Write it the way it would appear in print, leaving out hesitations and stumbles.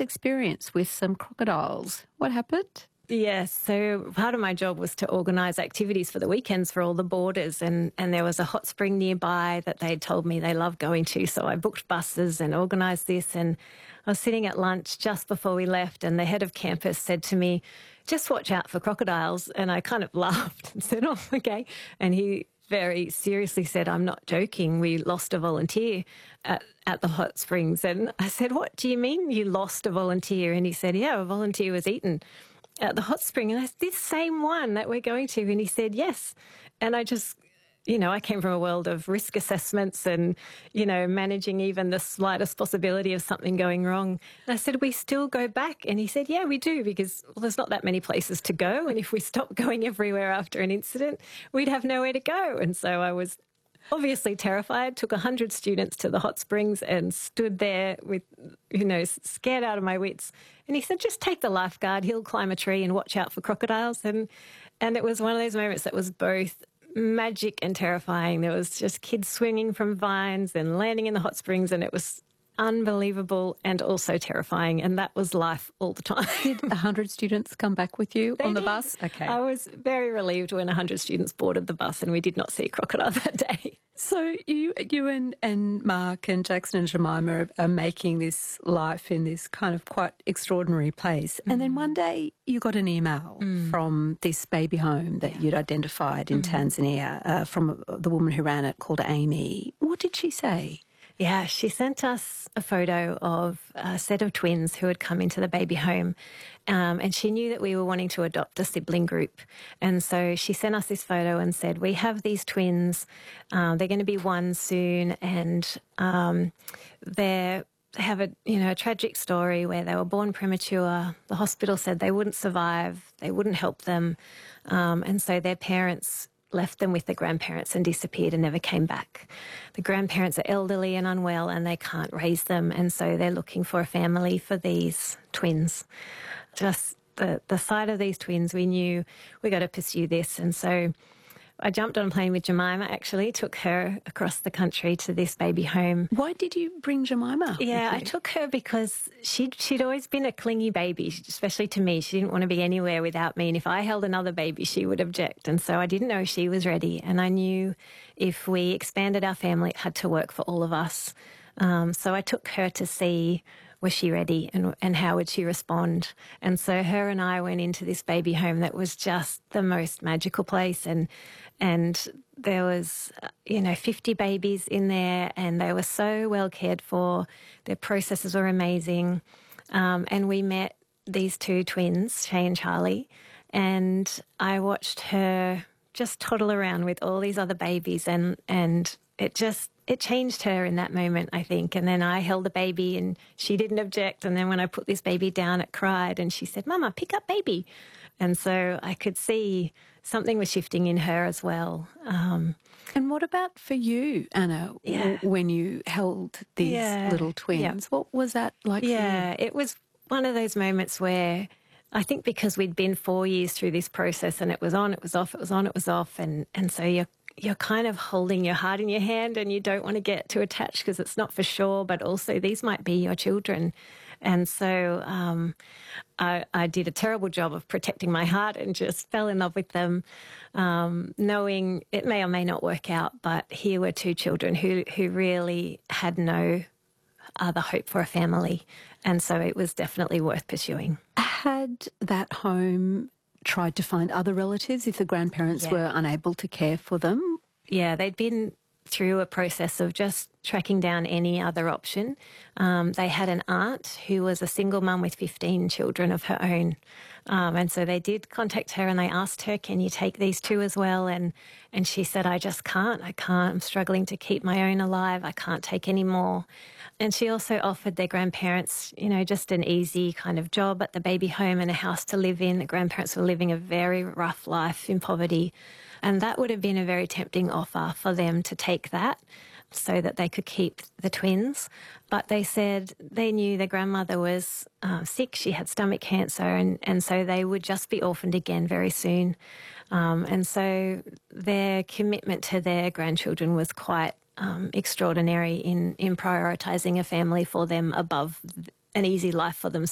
experience with some crocodiles. What happened? Yes, so part of my job was to organise activities for the weekends for all the boarders, and there was a hot spring nearby that they'd told me they loved going to, so I booked buses and organised this, and I was sitting at lunch just before we left, and the head of campus said to me, just watch out for crocodiles, and I kind of laughed and said, oh, okay, and he very seriously said, I'm not joking, we lost a volunteer at the hot springs, and I said, what do you mean you lost a volunteer? And he said, yeah, a volunteer was eaten at the hot spring. And I said, this same one that we're going to? And he said, yes. And I just, I came from a world of risk assessments and, managing even the slightest possibility of something going wrong. And I said, we still go back? And he said, yeah, we do, because there's not that many places to go. And if we stopped going everywhere after an incident, we'd have nowhere to go. And so I was obviously terrified, took 100 students to the hot springs and stood there with, scared out of my wits. And he said, just take the lifeguard, he'll climb a tree and watch out for crocodiles. And it was one of those moments that was both magic and terrifying. There was just kids swinging from vines and landing in the hot springs, and it was unbelievable and also terrifying, and that was life all the time. Did 100 students come back with you on the bus? Okay. I was very relieved when 100 students boarded the bus and we did not see a crocodile that day. So you and Mark and Jackson and Jemima are making this life in this kind of quite extraordinary place. And then one day you got an email from this baby home that you'd identified in Tanzania from the woman who ran it called Amy. What did she say? Yeah, she sent us a photo of a set of twins who had come into the baby home, and she knew that we were wanting to adopt a sibling group. And so she sent us this photo and said, we have these twins, they're going to be one soon, and they have a tragic story where they were born premature. The hospital said they wouldn't survive, they wouldn't help them, and so their parents left them with the grandparents and disappeared and never came back. The grandparents are elderly and unwell and they can't raise them, and so they're looking for a family for these twins. Just the sight of these twins, we knew we got to pursue this, and so I jumped on a plane with Jemima, actually, took her across the country to this baby home. Why did you bring Jemima? Yeah, I took her because she'd always been a clingy baby, especially to me. She didn't want to be anywhere without me, and if I held another baby, she would object. And so I didn't know she was ready, and I knew if we expanded our family, it had to work for all of us. So I took her to see, was she ready and how would she respond? And so her and I went into this baby home that was just the most magical place, and there was, 50 babies in there, and they were so well cared for. Their processes were amazing. And we met these two twins, Shay and Charlie, and I watched her just toddle around with all these other babies, and it changed her in that moment, I think. And then I held the baby and she didn't object. And then when I put this baby down, it cried, and she said, Mama, pick up baby. And so I could see something was shifting in her as well. And what about for you, Anna, when you held these little twins? Yeah. What was that like for you? Yeah, it was one of those moments where I think because we'd been 4 years through this process and it was on, it was off, it was on, it was off, and so you're kind of holding your heart in your hand and you don't want to get too attached because it's not for sure, but also these might be your children. And so I did a terrible job of protecting my heart and just fell in love with them, knowing it may or may not work out, but here were two children who really had no other hope for a family. And so it was definitely worth pursuing. Had that home tried to find other relatives if the grandparents were unable to care for them? Yeah, they'd been through a process of just tracking down any other option. They had an aunt who was a single mum with 15 children of her own. And so they did contact her and they asked her, can you take these two as well? And she said, I just can't. I'm struggling to keep my own alive. I can't take any more. And she also offered their grandparents, just an easy kind of job at the baby home and a house to live in. The grandparents were living a very rough life in poverty. And that would have been a very tempting offer for them to take that so that they could keep the twins. But they said they knew their grandmother was sick. She had stomach cancer, and so they would just be orphaned again very soon. And so their commitment to their grandchildren was quite extraordinary in prioritising a family for them above an easy life for themselves.